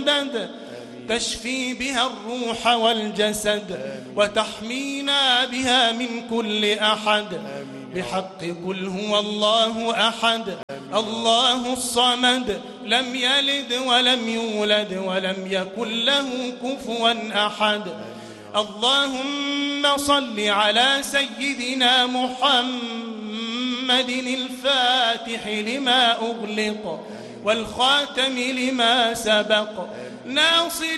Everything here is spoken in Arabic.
المدد، تشفي بها الروح والجسد، وتحمينا بها من كل أحد، بحق قل هو الله أحد الله الصمد، لم يلد ولم يولد ولم يكن له كفوا أحد. اللهم صل على سيدنا محمد الفاتح لما أغلق والخاتم لما سبق، ناصر